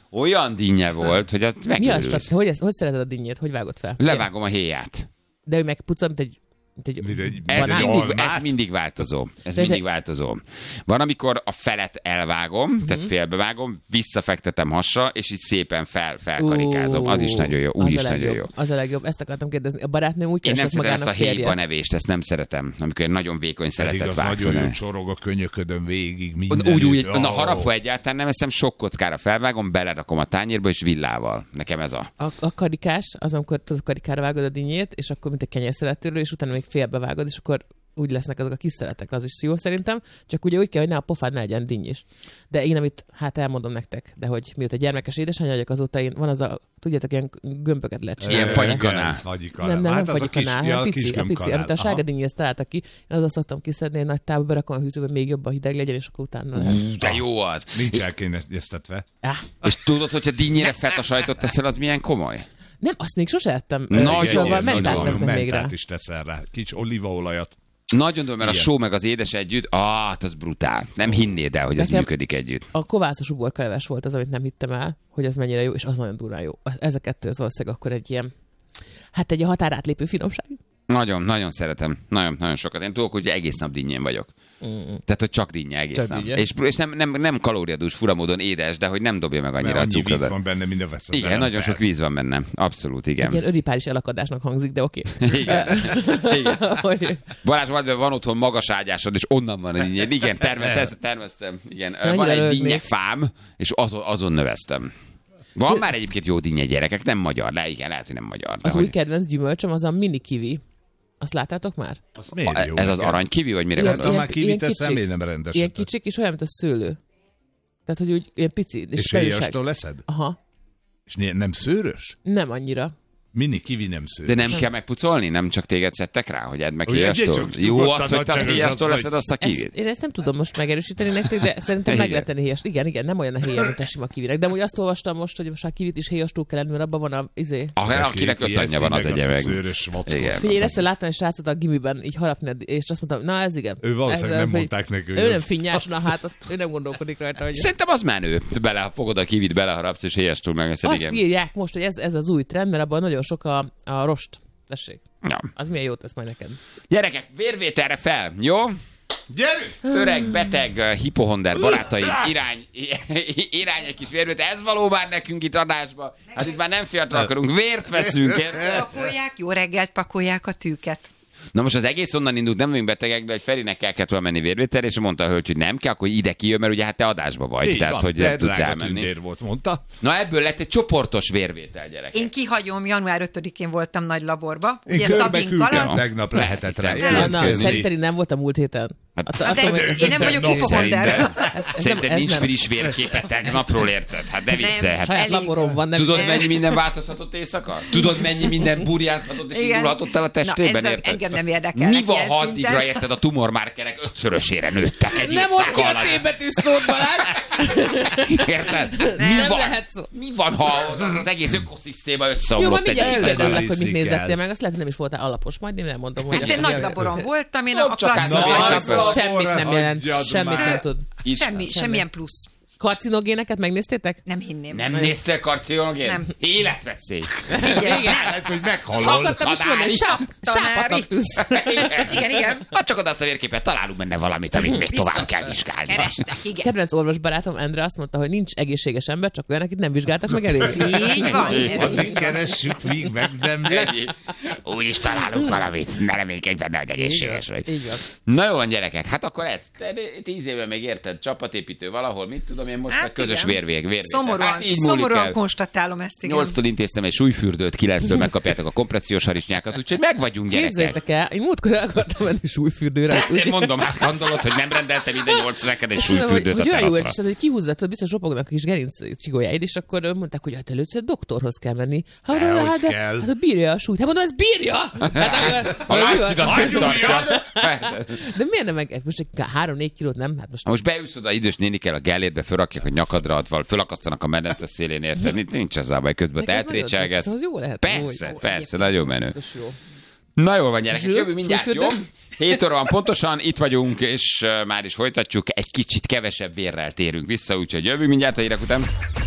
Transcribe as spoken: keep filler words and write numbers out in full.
Olyan dinnye volt, hogy azt megőrülsz. Mi az csak? Hogy, ez, hogy szereted a dinnyét? Hogy vágod fel? Levágom a héját. De ő megpucol, mint egy... Egy ez, mindig, ez mindig változó. Ez de mindig de... változó. Van, amikor a felet elvágom, mm-hmm. tehát félbevágom, visszafektetem hasra, és így szépen fel, felkarikázom. Az is nagyon jó. Úgy is nagyon jó. Az a legjobb. Ezt akartam kérdezni. A barátnőm úgy keresett magának férjet. Én nem szeretem ezt a héjba nevést, ezt nem szeretem. Amikor nagyon vékony szeretet vágsz. Nagyon jó csorog a könyöködön végig. Úgy, úgy, oh. Na harapva egyáltalán nem eszem, sok kockára felvágom, belerakom a tányérba, és villával. Nekem ez a... A, a karikás, az, amikor tudod, karikára vágod a dinnyét, és akkor mint egy kenyérszeretőről, és utána még félbevágod, és akkor úgy lesznek azok a kis szeletek, az is jó szerintem, csak ugye úgy kell, hogy ne a pofád ne legyen dinny is. De én, amit hát elmondom nektek, de hogy mióta gyermekes édesanyja vagyok, azóta én van az a, tudjátok, ilyen gömböket lehet csinálni. Ilyen fagyikanál. Nem, nem, hát nem fagyikanál, hanem pici, a pici, amit a sárga dinnyét találtak ki, én azzal szoktam kiszedni, egy nagy távba berakom a hűtőbe, még jobban hideg legyen, és akkor utána lehet. De jó az. Nincs elkényeztetve. Ah. És tudod, hogyha dinnyére feta sajtot teszel, az milyen komoly? Nem, azt még sose ettem. Nagyon, nagyon. Mentát is teszel rá. Kicsi olívaolajat. Nagyon tudom, mert ilyen. A só meg az édes együtt, ah, hát az brutál. Nem hinnéd el, hogy ez működik együtt. A kovászos uborkaleves volt az, amit nem hittem el, hogy ez mennyire jó, és az nagyon durván jó. Ez a kettő az valószínűleg akkor egy ilyen, hát egy határátlépő finomság. Nagyon, nagyon szeretem. Nagyon, nagyon sokat. Én tudok, hogy egész nap dinnyén vagyok. Mm. Tehát, hogy csak dinnye egész csak nap. Dinnye. És, és nem, nem, nem kalóriadús, furamódon édes, de hogy nem dobja meg annyira mert a cukrot. Víz van benne, minden veszed. Igen, nagyon sok víz van benne. Abszolút, igen. Egy ilyen öripális elakadásnak hangzik, de oké. Okay. Igen. igen. Balázs, van, van otthon magas ágyásod, és onnan van a dinnye. Igen, terveztem. terveztem. Igen. Van egy dinnyefám, és azon, azon növeztem. Van de... már egyébként jó dinnye gyerekek, nem magyar, de igen, lehet, hogy nem magyar. Az hogy... új kedvenc gyümölcsöm az a mini kiwi. Azt láttátok már? Az miért jó? Ez az aranykivi, vagy mire gondolsz? Ilyen, már kivit eszem, én nem rendesetek. Ilyen kicsik, és olyan, mint a szőlő. Tehát, hogy úgy ilyen pici. És, és héjastól leszed? Aha. És nem szőrös? Nem annyira. Mini kiwi nem szőrös. De nem, nem kell megpucolni? Nem csak téged szedtek rá, hogy edd meg héjastól? Jó, azt, hogy te héjastól leszed azt a kivit. Ezt, én ezt nem tudom most megerősíteni nektek, de szerintem meg lehet tenni héjast. Igen, igen, nem olyan a héja, mint a sima kivinek. De úgy azt olvastam most, hogy most a kivit is héjastól kell lenni, mert abban van a izé. Ah, akinek öt anyja van, az egye meg. Figyelj, ezt láttam egy srácot a gimiben így harapni, és azt mondtam, na ez igen. Ő valószínűleg nem mondták neki. Ő nem finnyás, na hát ő nem gondolkodik rajta. Szerintem az menő. Belefogod a kivit, beleharapsz, és héjastól megeszed. Azt írják most, hogy ez az új trend, mert abban nagyon sok a rost. Tessék. Ja. Az milyen jót tesz majd neked. Gyerekek, vérvételre fel, jó? Gyerünk! Öreg, beteg, hipohonder barátaim, irány, irány egy kis vérvétel. Ez való már nekünk itt adásba. Hát itt már nem fiatal akarunk, vért veszünk. Pakolják, jó reggelt, pakolják a tűket. Na most az egész onnan indult, nem vagyunk betegek, de hogy Ferinek kell kellett volna menni vérvételre, és mondta a hölgy, hogy nem kell, akkor ide kijön, mert ugye hát te adásba vagy, így tehát van, hogy de tudsz elmenni. Volt, mondta. Na ebből lett egy csoportos vérvétel, gyerekek. Én kihagyom, január ötödikén voltam nagy laborba. Ugye Szabinkkal. Tegnap lehetett rá jelentkezni. Szerintem nem voltam múlt héten. Hát, hát de, de, én nem vagyok hipokonder. Szerintem nincs friss vérképet tegnapról, érted? Hát ne viccelj. Hát saját laborom van. Nem tudod, mennyi minden változhatott éjszaka? Tudod, mennyi minden burjánzhatott és indulhatott el a testében, érted? Engem nem érdekel. Mi van, ha addigra, érted, a tumormárkerek ötszörösére nőttek egy nem éjszaka alatt? Nem ott ki a T-betű szót, Balázs! Érted? Mi van, mi van, ha az egész ökoszisztéma összeomlott egy éjszaka alatt? Jó, már hogy mit nézettél meg, azt lehet, hogy nem is voltál alapos, majd én elmondom, hogy... Én nagy laboron voltam, én a klasszban. Semmit nem jelent, semmit nem tud. Semmi, semmilyen plusz. Karcinogéneket megnéztétek? Nem hinném. Nem néztél karcinogén? Nem. Életveszély. Igen. Lehet, hogy meghalol. Szakadtam is mondani, sápatatus. Igen, igen. Ha csak oda azt a vérképet, találunk benne valamit, amit még tovább kell vizsgálni. Kerestek, igen. Kedvenc orvosbarátom Endre azt mondta, hogy nincs egészséges ember, csak olyan, akit nem vizsgáltak meg elég. Így van. Addig keressük, míg meg nem lesz. Úgy is találunk valamit, ne reménykedj benne, hogy egészséges vagy. Így van. Na jó van, gyerekek, hát akkor ez. Tíz éve még érted, csapatépítő valahol, mit tudom én most, hát közös vérvég, vérvétel. Szomorúan, hát szomorúan konstatálom ezt, igen. nyolctól intéztem egy súlyfürdőt, kilenctől megkapjátok a kompressziós harisnyákat, úgyhogy meg vagyunk, gyerekek. Képzeljétek el, én múltkor el akartam menni súlyfürdőre. Ezért mondom, hát gondolod, hogy nem rendeltem minden nyolc neked egy súlyfürdőt a teraszra. Hogy kihúzzad, biztos ropognak a kis gerinc csigolyáid, és akkor mondták, hogy hát először doktorhoz kell menni. Hát, de, hát, de, hát a bírja a súlyt. Hát mondom, ez bírja! A látszidat nem tartja. De miért nem meg? Most egy három-négy kilót nem? Hát most, most beülsz oda idős nénikkel a Gellértbe, fölrakják a nyakadra, fölakasztanak a medence szélén, érted? Nincs ez a baj, közben eltrécselgetsz. Persze, jó, persze, nagyon menő. Jó. Na jól van, gyerekek, jövő mindjárt, jó? hét óra van pontosan, itt vagyunk, és uh, már is folytatjuk, egy kicsit kevesebb vérrel térünk vissza, úgyhogy jövő mindjárt a hírek után.